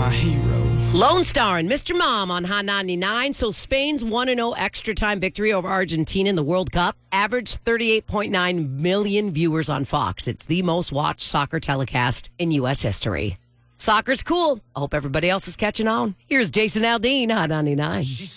my hero. Lone Star and Mr. Mom on Hot 99. So Spain's 1-0 extra time victory over Argentina in the World Cup averaged 38.9 million viewers on Fox. It's the most watched soccer telecast in U.S. history. Soccer's cool. I hope everybody else is catching on. Here's Jason Aldean, Hot 99.